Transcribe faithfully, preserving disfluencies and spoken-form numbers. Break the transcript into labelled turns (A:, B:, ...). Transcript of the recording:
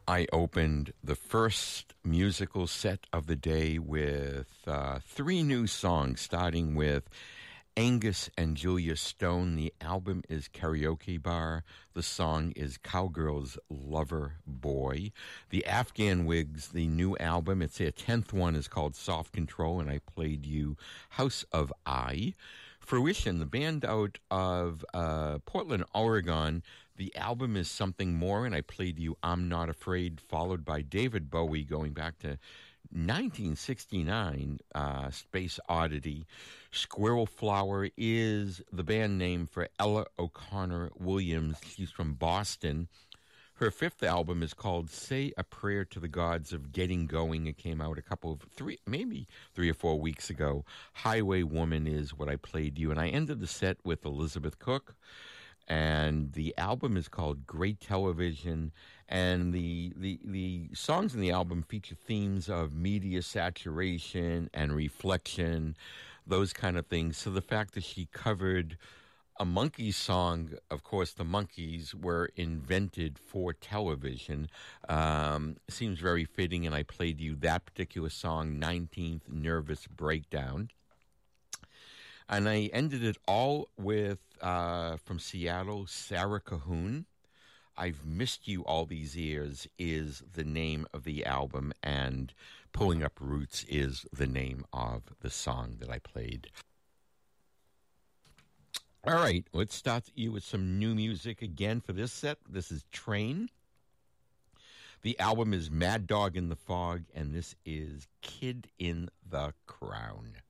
A: I opened the first musical set of the day with uh, three new songs, starting with Angus and Julia Stone. The album is Karaoke Bar. The song is Cowgirl's Lover Boy. The Afghan Wigs, the new album, it's their tenth one, is called Soft Control, and I played you House of I. Fruition, the band out of uh, Portland, Oregon. The album is Something More, and I played you I'm Not Afraid, followed by David Bowie going back to nineteen sixty-nine, uh, Space Oddity. Squirrel Flower is the band name for Ella O'Connor Williams. She's from Boston. Her fifth album is called Say a Prayer to the Gods of Getting Going. It came out a couple of, three, maybe three or four weeks ago. Highway Woman is what I played you. And I ended the set with Elizabeth Cook. And the album is called Great Television. And the, the, the songs in the album feature themes of media saturation and reflection, those kind of things. So the fact that she covered a Monkees song, of course, the Monkees were invented for television, um, seems very fitting, and I played you that particular song, nineteenth Nervous Breakdown. And I ended it all with, uh, from Seattle, Sarah Cahoon. I've Missed You All These Years is the name of the album, and Pulling Up Roots is the name of the song that I played. All right, let's start you with some new music again for this set. This is Train. The album is Mad Dog in the Fog, and this is Kid in the Crown.